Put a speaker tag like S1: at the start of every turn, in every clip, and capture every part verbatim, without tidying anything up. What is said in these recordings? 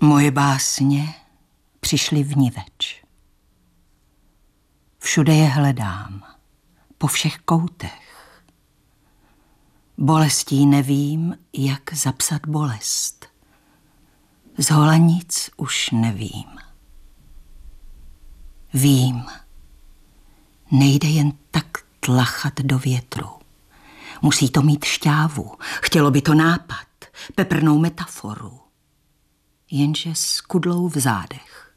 S1: Moje básně přišly vniveč. Všude je hledám, po všech koutech. Bolestí nevím, jak zapsat bolest. Z hola nic už nevím. Vím, nejde jen tak tlachat do větru. Musí to mít šťávu, chtělo by to nápad, peprnou metaforu. Jenže s kudlou v zádech.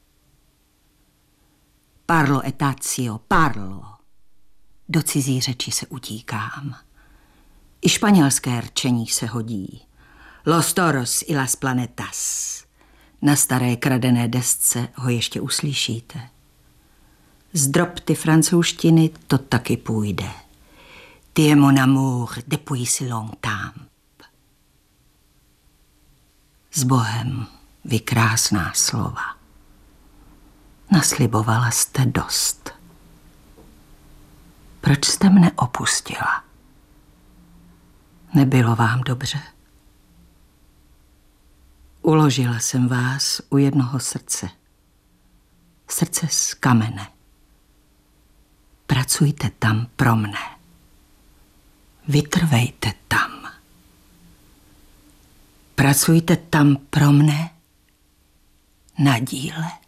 S1: Parlo etazio, parlo. Do cizí řeči se utíkám. I španělské rčení se hodí. Los toros y las planetas. Na staré kradené desce ho ještě uslyšíte. Z dropty francouzštiny to taky půjde. Tu es mon amour depuis si longtemps. S Bohem, vy krásná slova. Naslibovala jste dost. Proč jste mne opustila? Nebylo vám dobře? Uložila jsem vás u jednoho srdce. Srdce z kamene. Pracujte tam pro mne. Vytrvejte tam. Pracujte tam pro mne na díle.